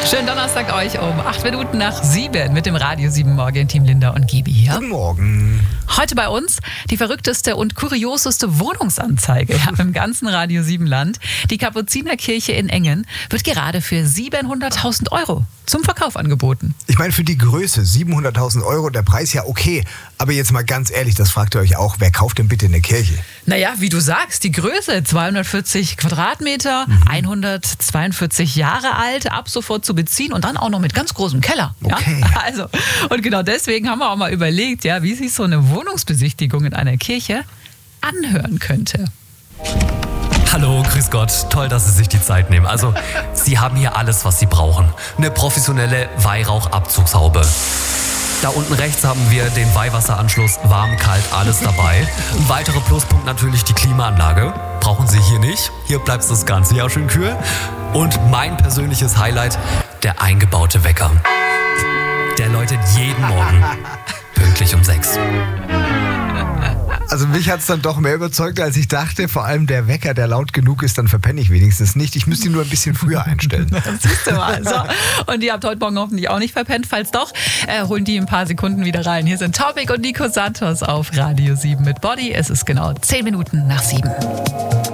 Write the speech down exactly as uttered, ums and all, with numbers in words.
Schönen Donnerstag euch um acht Minuten nach sieben mit dem Radio sieben Morgen. Team Linda und Gibi hier. Guten Morgen. Heute bei uns die verrückteste und kurioseste Wohnungsanzeige ja, im ganzen Radio sieben Land. Die Kapuzinerkirche in Engen wird gerade für siebenhunderttausend Euro zum Verkauf angeboten. Ich meine, für die Größe siebenhunderttausend Euro, der Preis ja okay. Aber jetzt mal ganz ehrlich, das fragt ihr euch auch, wer kauft denn bitte eine Kirche? Naja, wie du sagst, die Größe, zweihundertvierzig Quadratmeter, mhm. hundertzweiundvierzig Jahre alt, ab sofort zu beziehen und dann auch noch mit ganz großem Keller. Okay. Ja? Also, und genau deswegen haben wir auch mal überlegt, ja, wie sich so eine Wohnungsbesichtigung in einer Kirche anhören könnte. Hallo, grüß Gott. Toll, dass Sie sich die Zeit nehmen. Also, Sie haben hier alles, was Sie brauchen. Eine professionelle Weihrauchabzugshaube. Da unten rechts haben wir den Weihwasseranschluss, warm, kalt, alles dabei. Ein weiterer Pluspunkt natürlich die Klimaanlage. Brauchen Sie hier nicht. Hier bleibt das ganze Jahr schön kühl. Und mein persönliches Highlight, der eingebaute Wecker. Der läutet jeden Morgen pünktlich um sechs. Also mich hat es dann doch mehr überzeugt, als ich dachte. Vor allem der Wecker, der laut genug ist, dann verpenne ich wenigstens nicht. Ich müsste ihn nur ein bisschen früher einstellen. Das siehst du mal. So. Und ihr habt heute Morgen hoffentlich auch nicht verpennt. Falls doch, äh, holen die in ein paar Sekunden wieder rein. Hier sind Topic und Nico Santos auf Radio sieben mit Body. Es ist genau zehn Minuten nach sieben.